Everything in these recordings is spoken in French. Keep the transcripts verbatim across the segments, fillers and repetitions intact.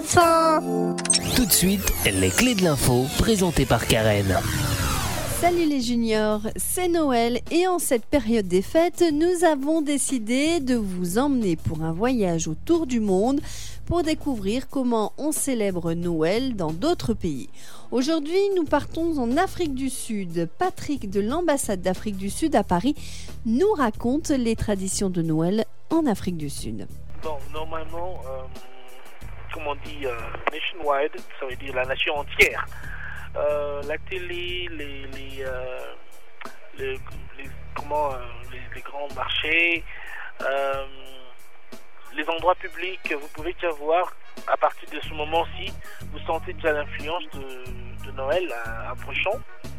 Fin. Tout de suite, les clés de l'info présentées par Karen. Salut les juniors, c'est Noël et en cette période des fêtes, nous avons décidé de vous emmener pour un voyage autour du monde pour découvrir comment on célèbre Noël dans d'autres pays. Aujourd'hui, nous partons en Afrique du Sud. Patrick de l'ambassade d'Afrique du Sud à Paris nous raconte les traditions de Noël en Afrique du Sud. Bon, normalement, euh, comme on dit euh, nationwide, ça veut dire la nation entière. Euh, la télé, les, les, euh, les, les, comment, euh, les, les grands marchés, euh, les endroits publics, vous pouvez déjà voir, à partir de ce moment-ci, vous sentez déjà l'influence de, de Noël euh, approchant.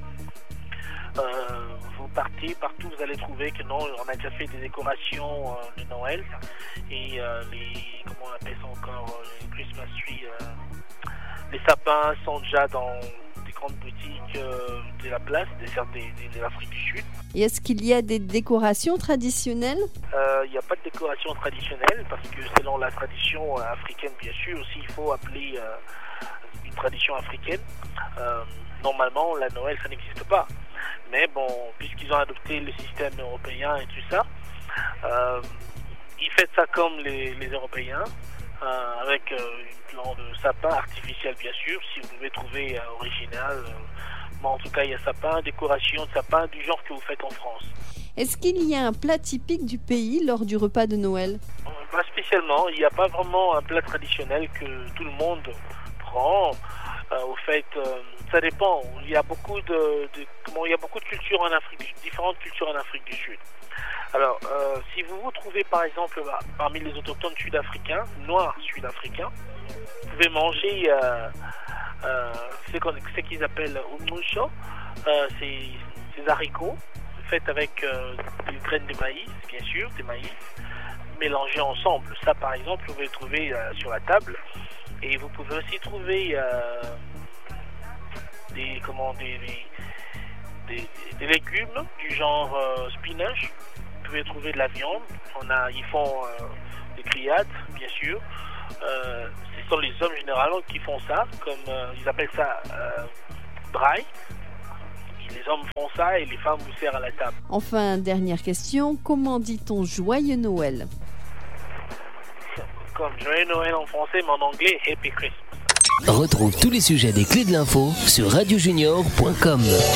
Euh, vous partez partout, vous allez trouver que non, on a déjà fait des décorations euh, de Noël et euh, les, comment on appelle ça encore, les Christmas trees, euh, les sapins sont déjà dans des grandes boutiques euh, de la place, des de, de l'Afrique du Sud. Et est-ce qu'il y a des décorations traditionnelles ? Il euh, n'y a pas de décoration traditionnelle parce que selon la tradition euh, africaine, bien sûr, aussi il faut appeler euh, une tradition africaine. Euh, normalement, la Noël, ça n'existe pas. Mais bon, puisqu'ils ont adopté le système européen et tout ça, euh, ils font ça comme les, les Européens, euh, avec euh, une plan de sapin artificiel, bien sûr, si vous pouvez trouver euh, original. Euh, mais en tout cas, il y a sapin, décoration de sapin du genre que vous faites en France. Est-ce qu'il y a un plat typique du pays lors du repas de Noël ? Pas spécialement, il n'y a pas vraiment un plat traditionnel que tout le monde prend. Euh, au fait, euh, ça dépend. Il y a beaucoup de, de comment il y a beaucoup de cultures en Afrique, différentes cultures en Afrique du Sud. Alors, euh, si vous vous trouvez par exemple bah, parmi les autochtones sud-africains, noirs sud-africains, vous pouvez manger euh, euh, ce, qu'on, ce qu'ils appellent umnusho, euh, c'est ces haricots faits avec euh, des graines de maïs, bien sûr, des maïs, mélangés ensemble. Ça, par exemple, vous pouvez le trouver euh, sur la table. Et vous pouvez aussi trouver euh, des, comment, des, des, des, des légumes du genre euh, spinach. Vous pouvez trouver de la viande. On a, ils font euh, des grillades, bien sûr. Euh, ce sont les hommes généralement qui font ça, comme euh, ils appellent ça euh, braai. Les hommes font ça et les femmes vous servent à la table. Enfin, dernière question, comment dit-on joyeux Noël ? Comme joyeux Noël en français, mais en anglais, Happy Christmas. Retrouve tous les sujets des clés de l'info sur radio junior point com.